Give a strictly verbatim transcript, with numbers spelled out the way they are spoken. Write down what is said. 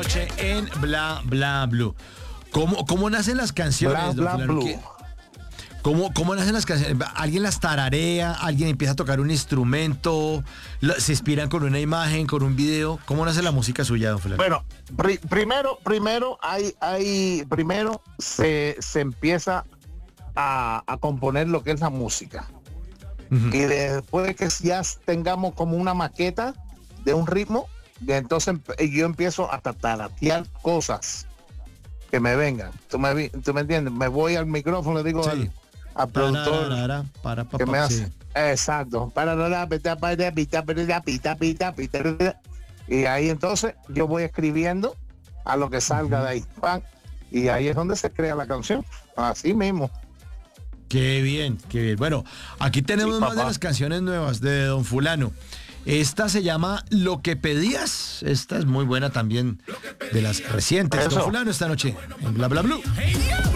noche en Bla Bla Blue. ¿Cómo, cómo nacen las canciones, Bla, don bla, Fulano? blue. ¿Qué- ¿Cómo, ¿Cómo nacen las canciones? ¿Alguien las tararea? ¿Alguien empieza a tocar un instrumento? Lo- ¿Se inspiran con una imagen, con un video? ¿Cómo nace la música suya, don Fulano? Bueno, pri- primero, primero hay, hay, primero se, se empieza a, a componer lo que es la música. Ujú. Y después que ya tengamos como una maqueta de un ritmo, y entonces emp- yo empiezo a tataratear cosas que me vengan. ¿Tú me, vi- tú me entiendes? Me voy al micrófono, le digo Sí. al, al productor Tararara, para, pa, que pa, me sí. hace. Exacto. Para la la, pita, pita, pita, pita, pita, pita, pita. Y ahí entonces yo voy escribiendo a lo que salga de ahí. Pan. Y ahí es donde se crea la canción. Así mismo. Qué bien, qué bien. Bueno, aquí tenemos Sí, más de papá. las canciones nuevas de don Fulano. Esta se llama Lo que pedías. Esta es muy buena también, de las recientes. Don Eso. Fulano esta noche en Bla Bla Blue.